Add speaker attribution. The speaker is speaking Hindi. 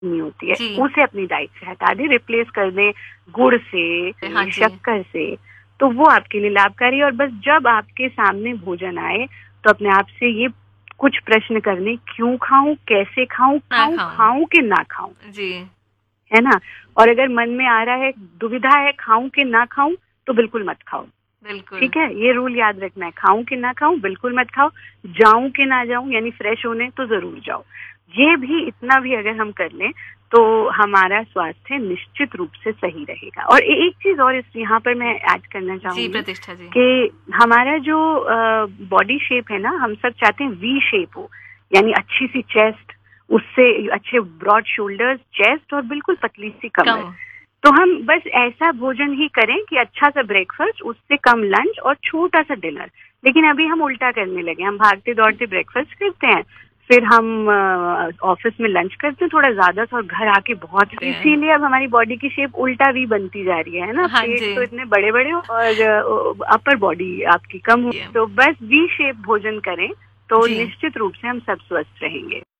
Speaker 1: नहीं होती है,
Speaker 2: जी।
Speaker 1: उसे अपनी डाइट से हटा दें, रिप्लेस कर दें गुड़ से,
Speaker 2: हाँ जी।
Speaker 1: शक्कर से, तो वो आपके लिए लाभकारी है। और बस जब आपके सामने भोजन आए तो अपने आप से ये कुछ प्रश्न करने, क्यों खाऊं, कैसे खाऊं,
Speaker 2: ना
Speaker 1: खाऊं
Speaker 2: खाऊं।
Speaker 1: खाऊं कि ना खाऊं,
Speaker 2: जी।
Speaker 1: है ना। और अगर मन में आ रहा है, दुविधा है, खाऊं कि ना खाऊं, तो बिल्कुल मत खाओ।
Speaker 2: बिल्कुल।
Speaker 1: ठीक है, ये रूल याद रखना है, खाऊं कि ना खाऊं बिल्कुल मत खाओ, जाऊं कि ना जाऊं यानी फ्रेश होने तो जरूर जाओ। ये भी, इतना भी अगर हम कर लें तो हमारा स्वास्थ्य निश्चित रूप से सही रहेगा। और एक चीज और इस यहाँ पर मैं ऐड करना
Speaker 2: जी
Speaker 1: चाहूंगी
Speaker 2: प्रतिष्ठा जी।
Speaker 1: कि हमारा जो बॉडी शेप है ना, हम सब चाहते हैं वी शेप हो, यानी अच्छी सी चेस्ट, उससे अच्छे ब्रॉड शोल्डर्स, चेस्ट और बिल्कुल पतली सी कमर।
Speaker 2: कम।
Speaker 1: तो हम बस ऐसा भोजन ही करें कि अच्छा सा ब्रेकफास्ट, उससे कम लंच और छोटा सा डिनर। लेकिन अभी हम उल्टा करने लगे, हम भागते दौड़ते ब्रेकफास्ट करते हैं, फिर हम ऑफिस में लंच करते हैं थोड़ा ज्यादा सा, और घर आके बहुत, इसीलिए अब हमारी बॉडी की शेप उल्टा वी बनती जा रही है ना।
Speaker 2: हाँ
Speaker 1: पेट
Speaker 2: जी।
Speaker 1: तो इतने बड़े बड़े और अपर बॉडी आपकी कम हो। तो बस वी शेप भोजन करें तो
Speaker 2: जी।
Speaker 1: निश्चित रूप से हम सब स्वस्थ रहेंगे।